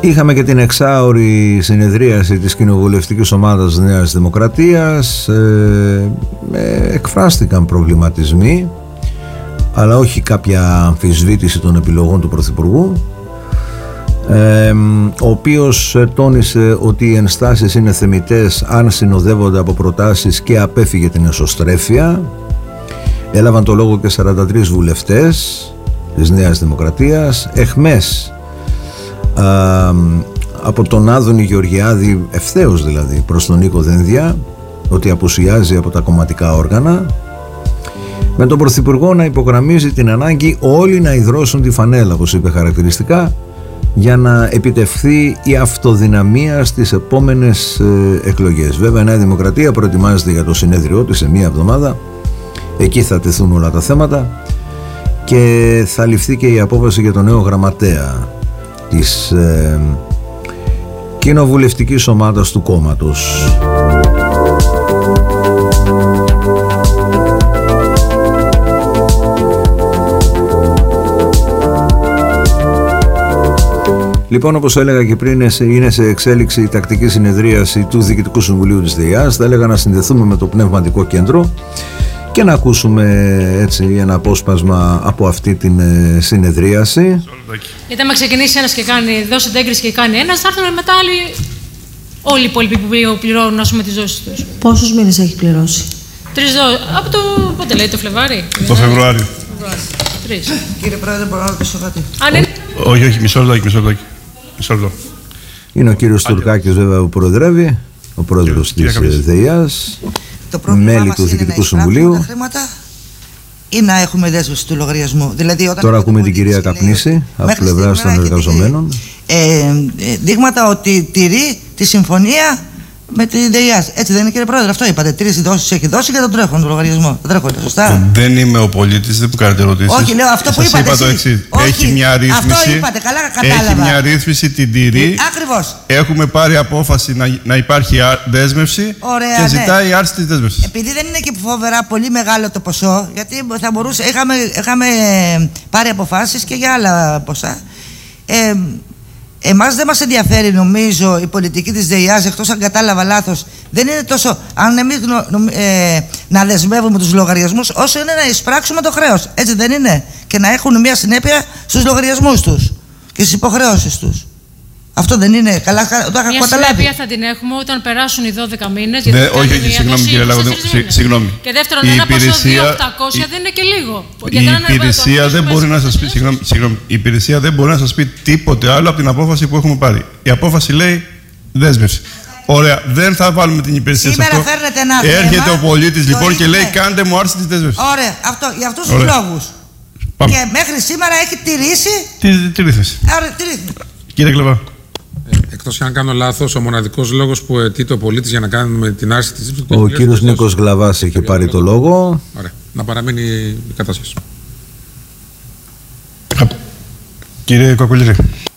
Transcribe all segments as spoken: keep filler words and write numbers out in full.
Είχαμε και την εξάωρη συνεδρίαση της κοινοβουλευτικής ομάδας Νέας Δημοκρατίας. ε, ε, εκφράστηκαν προβληματισμοί, αλλά όχι κάποια αμφισβήτηση των επιλογών του Πρωθυπουργού, ε, ο οποίος τόνισε ότι οι ενστάσεις είναι θεμιτές αν συνοδεύονται από προτάσεις και απέφυγε την εσωστρέφεια. Έλαβαν το λόγο και σαράντα τρεις βουλευτές της Νέας Δημοκρατίας. Εχμές α, από τον Άδωνη Γεωργιάδη, ευθέως δηλαδή, προς τον Νίκο Δένδια, ότι απουσιάζει από τα κομματικά όργανα, με τον Πρωθυπουργό να υπογραμμίζει την ανάγκη όλοι να ιδρώσουν τη φανέλα, όπως είπε χαρακτηριστικά, για να επιτευχθεί η αυτοδυναμία στις επόμενες ε, εκλογές. Βέβαια η Νέα Δημοκρατία προετοιμάζεται για το συνέδριό της σε μία εβδομάδα. Εκεί θα τεθούν όλα τα θέματα και θα ληφθεί και η απόφαση για τον νέο γραμματέα της ε, κοινοβουλευτικής ομάδας του κόμματος. Λοιπόν, όπως έλεγα και πριν, είναι σε εξέλιξη η τακτική συνεδρίαση του Διοικητικού Συμβουλίου της ΔΕΙΑΣ. Θα έλεγα να συνδεθούμε με το Πνευματικό Κέντρο και να ακούσουμε έτσι ένα απόσπασμα από αυτή την συνεδρίαση. Γιατί άμα ξεκινήσει ένας και κάνει, δώσει την έγκριση και κάνει ένας, θα έρθουν μετά άλλοι, όλοι οι υπόλοιποι που πληρώνουν, ας πούμε, τις δόσεις τους. Πόσους μήνες έχει πληρώσει? Τρεις δόσεις. Από το, πότε λέει, το Φλεβάρι? Το Φεβρουάριο. Τρεις. Κύριε Πρόεδρε, μπορώ να ρωτήσω κάτι? Όχι, όχι, μισό λεπτό, μισό λεπτό. Είναι ο κύριος Τουρκάκης βέβαια που προεδρεύει, ο πρόεδρος της ΔΕΙΑΣ, μέλη του Διοικητικού Συμβουλίου. Τα χρήματα ή να έχουμε δέσμευση του λογαριασμού. Δηλαδή, όταν τώρα ακούμε την κυρία Καπνίση από πλευράς των εργαζομένων. Ε, ε, δείγματα ότι τηρεί τη συμφωνία με τη ΔΕΙΑΣ. Έτσι δεν είναι, κύριε Πρόεδρε? Αυτό είπατε. Τρεις δόσεις έχει δώσει για τον τρέχον λογαριασμό. Το τρέχον, σωστά? Δεν είμαι ο πολίτης, δεν μου κάνετε ερωτήσεις. Όχι, λέω αυτό που είπατε. Είπα το εξής. Έχει μια ρύθμιση. Αυτό είπατε, καλά κατάλαβα. Έχει μια ρύθμιση, την τηρεί. Ακριβώς. Έχουμε πάρει απόφαση να, να υπάρχει δέσμευση. Ωραία, και ναι. Ζητάει η άρση της δέσμευσης. Επειδή δεν είναι και φοβερά πολύ μεγάλο το ποσό, γιατί θα μπορούσε. Είχαμε, είχαμε πάρει αποφάσεις και για άλλα ποσά. Ε, Εμάς δεν μας ενδιαφέρει, νομίζω, η πολιτική της ΔΕΙΑΣ, εκτός αν κατάλαβα λάθος. Δεν είναι τόσο αν εμείς ε, να δεσμεύουμε τους λογαριασμούς, όσο είναι να εισπράξουμε το χρέος. Έτσι δεν είναι? Και να έχουν μια συνέπεια στους λογαριασμούς τους και στις υποχρεώσεις τους. Αυτό δεν είναι? Καλά, το είχα μια καταλάβει. συνέπεια θα την έχουμε όταν περάσουν οι δώδεκα μήνες. Ναι, όχι, όχι, συγγνώμη κύριε Λαγοδήμου. Συγγνώμη. Και δεύτερον, η ένα υπηρεσία, ποσό δύο χιλιάδες οκτακόσια η, δεν είναι και λίγο. Η υπηρεσία δεν μπορεί να σας πει, συγγνώμη, συγγνώμη, η υπηρεσία δεν μπορεί να σας πει τίποτε άλλο από την απόφαση που έχουμε πάρει. Η απόφαση λέει δέσμευση. Ωραία, δεν θα βάλουμε την υπηρεσία σήμερα σε αυτό. Φέρνετε ένα Έρχεται θέμα, ο πολίτης λοιπόν και λέει κάντε μου άρση της δέσμευσης. Ωραία, αυτό, για αυτούς τους λόγους. Πάμε. Και μέχρι σήμερα έχει τηρήσει τη, τη ρύθμιση. Άρα, τη ρύθμιση. Κύριε Κλεβά. Εκτός και αν κάνω λάθος, ο μοναδικός λόγος που αιτείται ο πολίτης για να κάνουμε την άρση της δέσμευσης. Ο κύριος Νίκος Γλαβάς είχε πάρει το λόγο. Ωραία. Να παραμείνει η κατάσταση. Κύριε Κοκολίδη.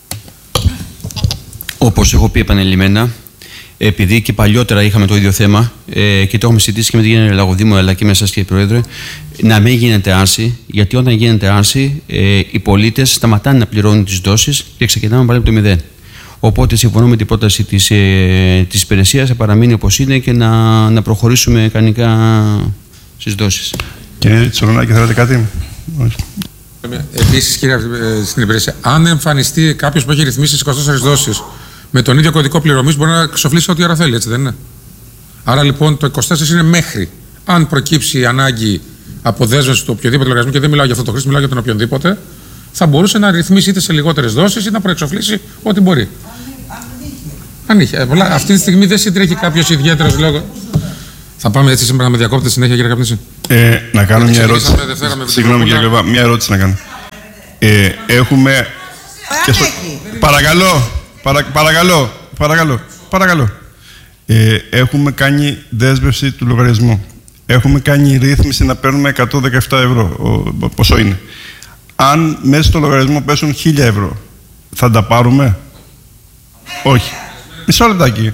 Όπως έχω πει επανειλημμένα, επειδή και παλιότερα είχαμε το ίδιο θέμα ε, και το έχουμε συζητήσει και με την κυρία Λαγοδήμου αλλά και με εσάς, κύριε Πρόεδρε, να μην γίνεται άρση, γιατί όταν γίνεται άρση, ε, οι πολίτες σταματάνε να πληρώνουν τις δόσεις και ξεκινάμε πάλι από το μηδέν. Οπότε συμφωνώ με την πρόταση της, ε, της υπηρεσίας να παραμείνει όπως είναι και να, να προχωρήσουμε κανονικά στις δόσεις. Κύριε Τσολονάκη, θέλετε κάτι? Επίσης, κύριε, στην υπηρεσία, αν εμφανιστεί κάποιος που έχει ρυθμίσει τις είκοσι τέσσερις δόσεις με τον ίδιο κωδικό πληρωμής, μπορεί να εξοφλήσει ό,τι ώρα θέλει, έτσι δεν είναι? Άρα λοιπόν το είκοσι τέσσερα είναι μέχρι. Αν προκύψει η ανάγκη αποδέσμευση του οποιοδήποτε λογαριασμού, και δεν μιλάω για αυτό το χρήστη, μιλάω για τον οποιονδήποτε, θα μπορούσε να ρυθμίσει είτε σε λιγότερες δόσεις ή να προεξοφλήσει ό,τι μπορεί. Αν είχε. Αυτή τη στιγμή δεν συντρέχει κάποιος ιδιαίτερος λόγος. Θα πάμε έτσι σήμερα με διακόπτες συνέχεια, κύριε Καπνίση. Ε, να κάνω μια ερώτηση. Συγγνώμη, κύριε Κλεβά, μια ερώτηση να κάνω. Ε, έχουμε. Στο... Παρακαλώ, παρα... παρακαλώ, παρακαλώ, παρακαλώ. Ε, έχουμε κάνει δέσμευση του λογαριασμού. Έχουμε κάνει ρύθμιση να παίρνουμε εκατόν δεκαεπτά ευρώ. Ο, πόσο είναι? Αν μέσα στο λογαριασμό πέσουν χίλια ευρώ, θα τα πάρουμε? Όχι. Μισό λεπτάκι.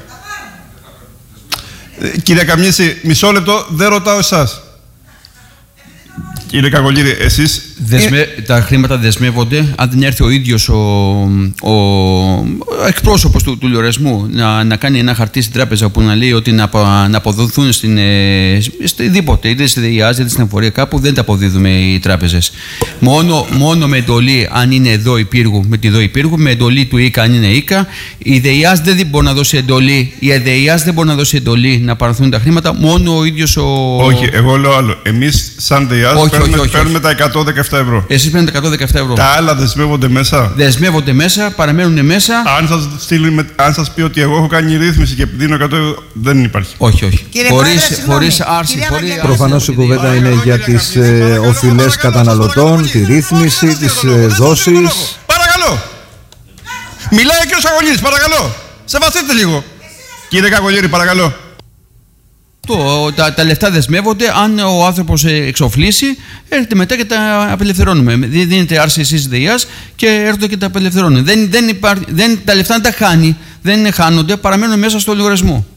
Ε, κύριε Καμνίση, μισό λεπτό, δεν ρωτάω εσάς. Κύριε Κακολίδη, εσείς Δεσμε... Ε... Τα χρήματα δεσμεύονται αν δεν έρθει ο ίδιος ο, ο... ο εκπρόσωπος του, του λογαριασμού να, να κάνει ένα χαρτί στην τράπεζα που να λέει ότι να, να αποδοθούν στην, ε, είτε, είτε στη ΔΕΙΑΣ είτε στην εφορία κάπου, δεν τα αποδίδουμε οι τράπεζες. Μόνο, μόνο με εντολή, αν είναι εδώ υπήργου, με τη ΔΟΗ υπήργου, με εντολή του ΙΚΑ, αν είναι ΙΚΑ, η ΔΕΙΑΣ δεν μπορεί να δώσει εντολή, η ΔΕΙΑΣ δεν μπορεί να δώσει εντολή να παραθούν τα χρήματα, μόνο ο ίδιος ο. Όχι, εγώ λέω άλλο. Εμείς, σαν ΔΕΙΑΣ, παίρνουμε, όχι, όχι, παίρνουμε όχι. τα εκατόν δεκαεπτά ευρώ. Εσείς παίρνετε εκατόν δεκαεπτά ευρώ. Τα άλλα δεσμεύονται μέσα. Δεσμεύονται μέσα, παραμένουν μέσα. Αν σας, στείλει, αν σας πει ότι εγώ έχω κάνει ρύθμιση και δίνω εκατό ευρώ, δεν υπάρχει. Όχι, όχι. Χωρίς άρση. Προφανώς η κουβέντα είναι για τις ε, οφειλές καταναλωτών, τη ρύθμιση, τις ε, δόσεις. Παρακαλώ! Μιλάει ο κ. Κακολήρης, παρακαλώ! Σεβαστείτε λίγο. Κύριε Κακολήρη, παρακαλώ. Το, τα, τα λεφτά δεσμεύονται. Αν ο άνθρωπος εξοφλήσει, έρχεται μετά και τα απελευθερώνουμε. Δίνεται άρση εσείς ΔΕΙΑΣ και έρχονται και τα απελευθερώνουν. Δεν, δεν υπάρχει, δεν, τα λεφτά δεν τα χάνει, δεν χάνονται, παραμένουν μέσα στο λογαριασμό.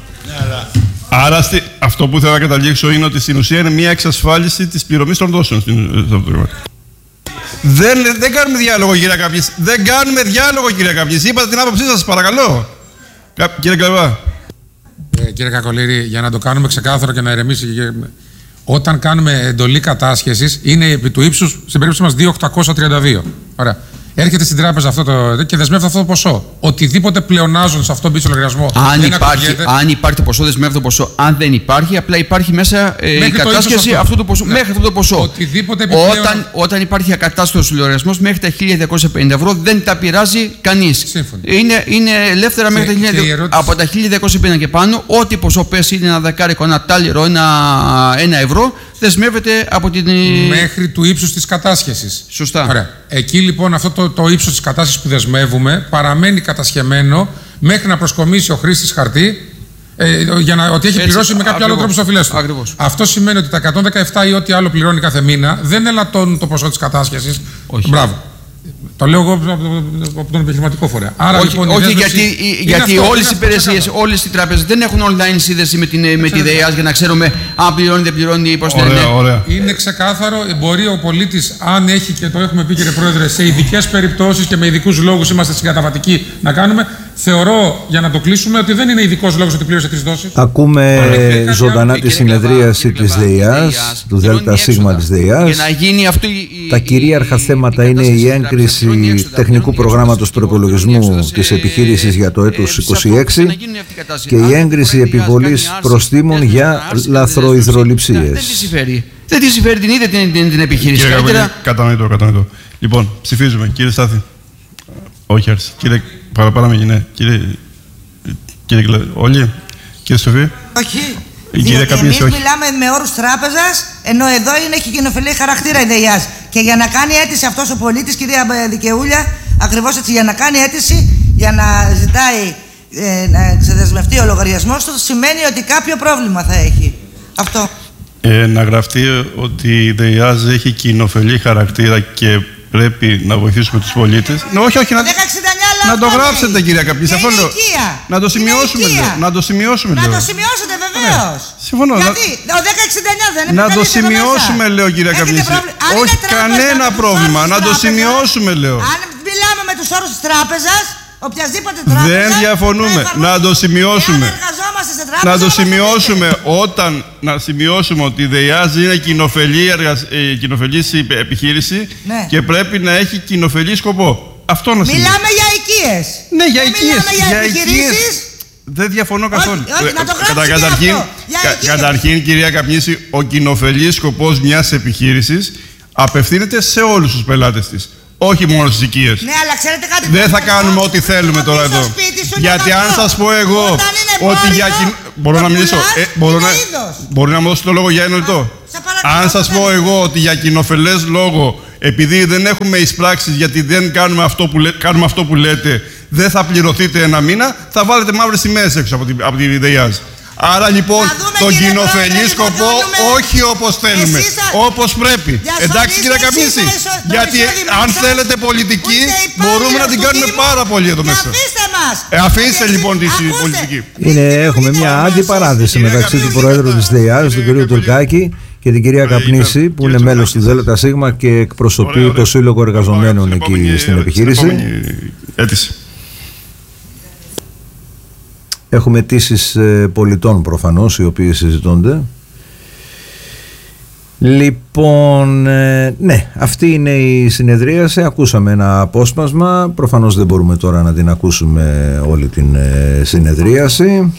Άρα στη, αυτό που θέλω να καταλήξω είναι ότι στην ουσία είναι μια εξασφάλιση της πληρωμής των δόσεων. Στην, δεν, δεν κάνουμε διάλογο, κύριε Καπνής. Δεν κάνουμε διάλογο, κύριε Καπνής. Είπατε την άποψή σας, παρακαλώ. Κύριε Κλαβά. Ε, κύριε Κακολήρη, για να το κάνουμε ξεκάθαρο και να ηρεμήσει. Όταν κάνουμε εντολή κατάσχεσης, είναι επί του ύψους, στην περίπτωση μας, δύο χιλιάδες οκτακόσια τριάντα δύο. Ωραία. Έρχεται στην τράπεζα αυτό το, και δεσμεύεται αυτό το ποσό. Οτιδήποτε πλεονάζουν σε αυτόν τον πίσω λογαριασμό. Αν υπάρχει, αν υπάρχει το ποσό, δεσμεύεται το ποσό. Αν δεν υπάρχει, απλά υπάρχει μέσα ε, η κατάσχεση αυτού του ποσού. Ναι. Μέχρι αυτό το ποσό. Οτιδήποτε επιπλέον... όταν, όταν υπάρχει ακατάστατος λογαριασμός μέχρι τα χίλια διακόσια πενήντα ευρώ δεν τα πειράζει κανείς. Είναι, είναι ελεύθερα και, μέχρι τα χίλια διακόσια. Ερώτηση... Από τα χίλια διακόσια πενήντα και πάνω, ό,τι ποσό πέσει είναι ένα δεκάρικο, ένα τάλιρο, ένα, ένα ευρώ, δεσμεύεται από την. Μέχρι του ύψους της κατάσχεσης. Σωστά. Ωραία. Εκεί λοιπόν αυτό το, το ύψος της κατάσχεσης που δεσμεύουμε παραμένει κατασχεμένο μέχρι να προσκομίσει ο χρήστης χαρτί ε, για να, ότι έχει έτσι, πληρώσει με κάποιο ακριβώς, άλλο τρόπο στις οφειλές του. Ακριβώς. Αυτό σημαίνει ότι τα εκατόν δεκαεπτά ή ό,τι άλλο πληρώνει κάθε μήνα δεν ελαττώνουν το ποσό της κατάσχεσης. Όχι. Μπράβο. Το λέω εγώ από τον επιχειρηματικό φορέα. Άρα, όχι, λοιπόν, όχι γιατί, γιατί όλες οι υπηρεσίες, όλες οι τράπεζες δεν έχουν online σύνδεση με, την, με τη ΔΕΙΑΣ για να ξέρουμε αν πληρώνει, δεν πληρώνει, πώς ωραία, λένε. Ωραία. Είναι ξεκάθαρο, μπορεί ο πολίτης, αν έχει, και το έχουμε πει κύριε Πρόεδρε, σε ειδικές περιπτώσεις και με ειδικούς λόγους είμαστε συγκαταβατικοί να κάνουμε. Θεωρώ, για να το κλείσουμε, ότι δεν είναι ειδικός λόγος ότι πλήρωσε τις δόσεις. Ακούμε ζωντανά τη συνεδρίαση της ΔΕΙΑΣ, του ΔΣ της ΔΕΙΑΣ. Τα κυρίαρχα θέματα είναι η έγκριση τεχνικού προγράμματος προϋπολογισμού της επιχείρησης για το έτος είκοσι έξι και η έγκριση επιβολής προστίμων για λαθροϊδροληψίες. Δεν τη συμφέρει. Δεν τη συμφέρει την ίδια την, την, την επιχείρηση. Κατανοητό, κατανοητό. Λοιπόν, ψηφίζουμε. Κύριε Στάθη. Όχι, άρχισε. Κύριε, παραπάνω ναι. Κύριε, κύριε Κλα... όλοι. Κύριε Σοφή. Όχι. Διότι εμείς μιλάμε με όρους τράπεζας, ενώ εδώ είναι, έχει κοινοφελή χαρακτήρα η ΔΕΙΑΣ. Και για να κάνει αίτηση αυτός ο πολίτης, κυρία Δικαιούλια, ακριβώς έτσι, για να κάνει αίτηση, για να ζητάει ε, να ξεδεσμευτεί ο λογαριασμός του, σημαίνει ότι κάποιο πρόβλημα θα έχει. Αυτό. Ε, να γραφτεί ότι η ΔΕΙΑΣ έχει κοινοφελή χαρακτήρα και πρέπει να βοηθήσουμε τους πολίτες. Ναι, όχι, όχι, να, να το γράψετε, κυρία Καπνής. Αυτό λέω. Να το σημειώσουμε, λέω. Να το σημειώσουμε, λέω. Να το σημειώσετε, βεβαίως. Συμφωνώ. Γιατί το δέκα εξήντα εννιά δεν είναι. Να το σημειώσουμε, λέω, κυρία Καπνής. Όχι, κανένα πρόβλημα. Να το σημειώσουμε, λέω. Αν μιλάμε με τους όρους της τράπεζας, οποιασδήποτε τράπεζα. Δεν διαφωνούμε. Να το σημειώσουμε. Να το σημειώσουμε όταν να σημειώσουμε ότι η ΔΕΙΑΣ είναι κοινοφελή, ε, κοινοφελής επιχείρηση ναι. και πρέπει να έχει κοινοφελή σκοπό. Αυτό να σημειώσουμε. Μιλάμε για οικίες. Ναι, για οικίες. Για, για επιχειρήσεις. Δεν διαφωνώ καθόλου. Όχι, όχι, να το Κατα, καταρχήν, κα, καταρχήν, κυρία Καπνίση, ο κοινοφελής σκοπός μιας επιχείρησης απευθύνεται σε όλους τους πελάτες της. Όχι μόνο στις οικίες. Ναι, αλλά ξέρετε κάτι. Δεν θα κάνουμε ό,τι θέλουμε τώρα εδώ. Γιατί αν σας πω εγώ ότι για κοινό. Μπορώ να μιλήσω. Ε, μπορώ να... Μπορεί να μου δώσετε το λόγο για ένα λεπτό. Αν σας πω εγώ ότι για κοινοφελές λόγο, επειδή δεν έχουμε εισπράξεις, γιατί δεν κάνουμε αυτό που, λέ... κάνουμε αυτό που λέτε, δεν θα πληρωθείτε ένα μήνα, θα βάλετε μαύρες σημαίες έξω από τη, από τη ΔΕΙΑΣ. Άρα λοιπόν τον κοινοφελή σκοπό όχι όπως θέλουμε, όπως πρέπει. Εντάξει κύριε Καπνίση, γιατί αν θέλετε πολιτική μπορούμε να την κάνουμε πάρα πολύ εδώ μέσα. Ε, αφήστε λοιπόν τη πολιτική. Είναι, έχουμε μια αντιπαράθεση μεταξύ του Προέδρου της ΔΕΙΑΣ, του κ. Τουρκάκη, και την κυρία Καπνίση που είναι μέλος του ΔΣ και εκπροσωπεί ωραία, το Σύλλογο Εργαζομένων εκεί επόμενη, στην επιχείρηση. Έχουμε αιτήσεις πολιτών προφανώς οι οποίοι συζητώνται. Λοιπόν, ναι, αυτή είναι η συνεδρίαση. Ακούσαμε ένα απόσπασμα. Προφανώς δεν μπορούμε τώρα να την ακούσουμε όλη την συνεδρίαση.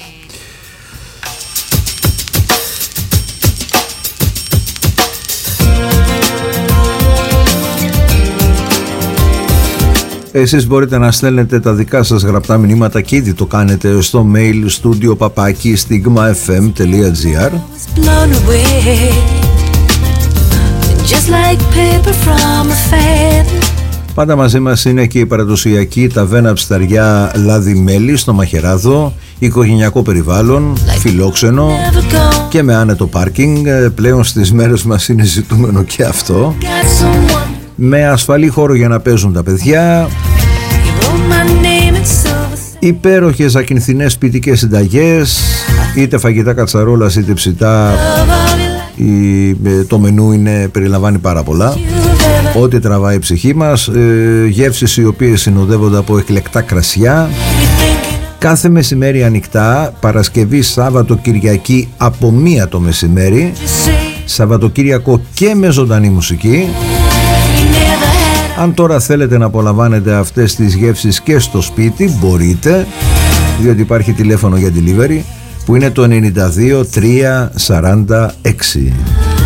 Εσείς μπορείτε να στέλνετε τα δικά σας γραπτά μηνύματα και ήδη το κάνετε στο mail studio παπάκι stigma f m τελεία g r. Πάντα μαζί μας είναι και η παραδοσιακή ταβέρνα Ψταριά Λάδι Μέλι στο Μαχαιράδο, οικογενειακό περιβάλλον, φιλόξενο και με άνετο πάρκινγκ. Πλέον στις μέρες μας είναι ζητούμενο και αυτό, με ασφαλή χώρο για να παίζουν τα παιδιά, υπέροχες ακινθινές ποιητικές συνταγές, είτε φαγητά κατσαρόλας είτε ψητά. Το μενού είναι, περιλαμβάνει πάρα πολλά, ό,τι τραβάει η ψυχή μας, ε, γεύσεις οι οποίες συνοδεύονται από εκλεκτά κρασιά, κάθε μεσημέρι ανοιχτά, Παρασκευή, Σάββατο, Κυριακή από μία το μεσημέρι, Σαββατοκύριακο και με ζωντανή μουσική. Αν τώρα θέλετε να απολαμβάνετε αυτές τις γεύσεις και στο σπίτι, μπορείτε, διότι υπάρχει τηλέφωνο για delivery που είναι το ενενήντα δύο τρία σαράντα έξι.